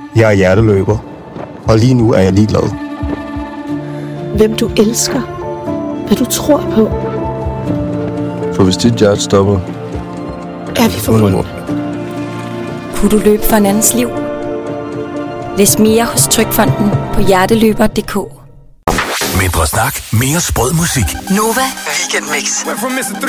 Jeg er hjerteløber, og lige nu er jeg ligeglad. Hvem du elsker. Hvad du tror på. For hvis dit hjerte stopper, er vi forbundet. Kunne du løbe for en andens liv? Læs mere hos Trygfonden på hjerteløber.dk. Mindre snak, mere sprød musik. Nova Weekend Mix.